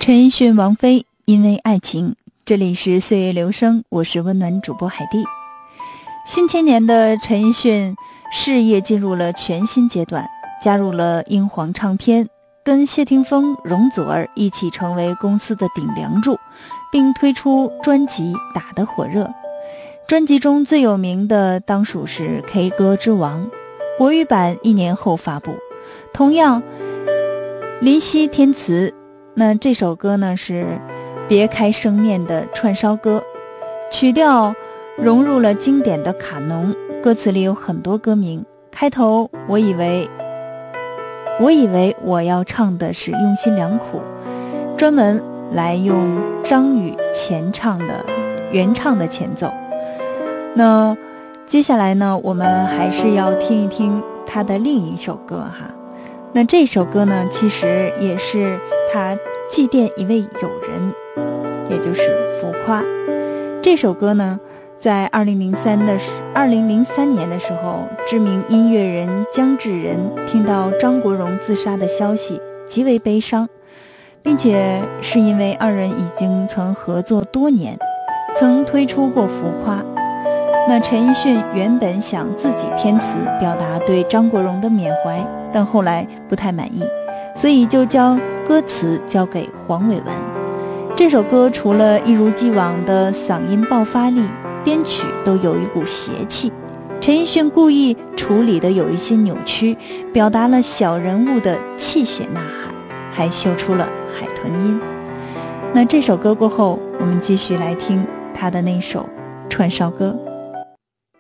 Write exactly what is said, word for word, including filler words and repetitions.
陈奕迅、王菲因为爱情。这里是岁月流声，我是温暖主播海蒂。新千年的陈奕迅事业进入了全新阶段，加入了英皇唱片，跟谢霆锋、容祖儿一起成为公司的顶梁柱，并推出专辑《打得火热》。专辑中最有名的当属是 K 歌之王，国语版一年后发布。同样林夕填词，那这首歌呢是别开生面的串烧歌，曲调融入了经典的卡农，歌词里有很多歌名。开头我以为我以为我要唱的是用心良苦，专门来用张宇前唱的原唱的前奏。那接下来呢，我们还是要听一听他的另一首歌哈。那这首歌呢，其实也是他祭奠一位友人，也就是浮夸。这首歌呢，在二零零三的二零零三年的时候，知名音乐人姜志仁听到张国荣自杀的消息，极为悲伤，并且是因为二人已经曾合作多年，曾推出过浮夸。那陈奕迅原本想自己填词表达对张国荣的缅怀，但后来不太满意，所以就将歌词交给黄伟文。这首歌除了一如既往的嗓音爆发力，编曲都有一股邪气。陈奕迅故意处理的有一些扭曲，表达了小人物的气血呐喊，还秀出了海豚音。那这首歌过后，我们继续来听他的那首串烧歌。